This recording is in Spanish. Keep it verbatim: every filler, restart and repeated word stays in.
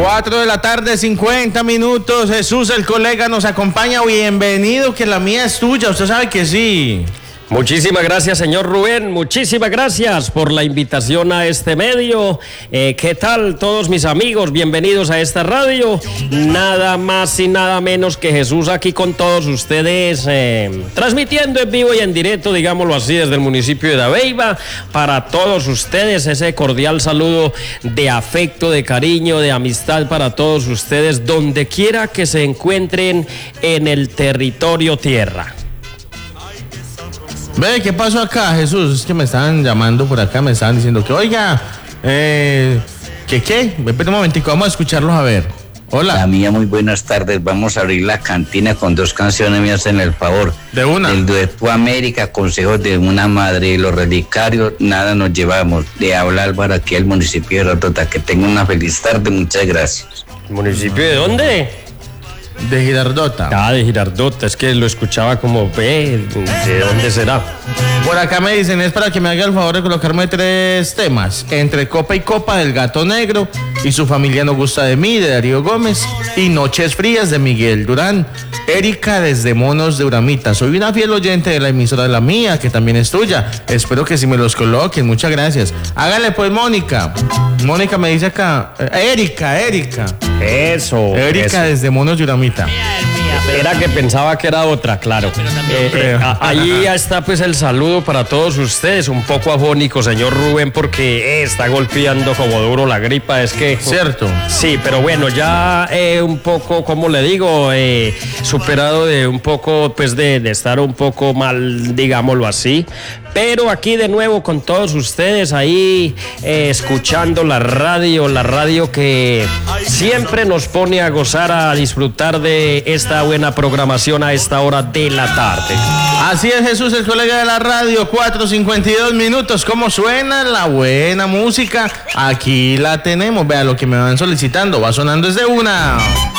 cuatro de la tarde, cincuenta minutos. Jesús, el colega, nos acompaña. Bienvenido, que la mía es tuya. Usted sabe que sí. Muchísimas gracias, señor Rubén. Muchísimas gracias por la invitación a este medio. Eh, ¿Qué tal, todos mis amigos? Bienvenidos a esta radio. Nada más y nada menos que Jesús aquí con todos ustedes, eh, transmitiendo en vivo y en directo, digámoslo así, desde el municipio de Dabeiba. Para todos ustedes, ese cordial saludo de afecto, de cariño, de amistad para todos ustedes, donde quiera que se encuentren en el territorio tierra. Ve, ¿qué pasó acá, Jesús? Es que me estaban llamando por acá, me estaban diciendo que, oiga, eh, ¿qué qué? Espera un momentico, vamos a escucharlos a ver. Hola. La mía, muy buenas tardes. Vamos a abrir la cantina con dos canciones, me hacen el favor. De una. El dueto América, consejos de una madre, y los relicarios, nada nos llevamos. De habla Álvaro, aquí el municipio de Rotota. Que tenga una feliz tarde, muchas gracias. ¿Municipio de dónde? De Girardota. Ah, de Girardota, es que lo escuchaba como, ve, ¿de dónde será? Por acá me dicen, es para que me haga el favor de colocarme tres temas. Entre Copa y Copa, del Gato Negro, y Su familia no gusta de mí, de Darío Gómez, y Noches frías, de Miguel Durán. Erika, desde Monos de Uramita. Soy una fiel oyente de la emisora de la mía, que también es tuya. Espero que si me los coloquen, muchas gracias. Hágale pues, Mónica. Mónica me dice acá, eh, Erika, Erika. Eso. Erika, eso. Desde Monos de Uramita. Era que pensaba que era otra, claro. Eh, eh, ahí está pues el saludo para todos ustedes, un poco afónico, señor Rubén, porque eh, está golpeando como duro la gripa, es que... Cierto. Sí, pero bueno, ya eh, un poco, como le digo, eh, superado de un poco, pues de, de estar un poco mal, digámoslo así. Pero aquí de nuevo con todos ustedes ahí eh, escuchando la radio, la radio que siempre nos pone a gozar, a disfrutar de esta buena programación a esta hora de la tarde. Así es, Jesús, el colega de la radio, cuatro cincuenta y dos minutos. ¿Cómo suena la buena música? Aquí la tenemos, vea lo que me van solicitando, va sonando desde una.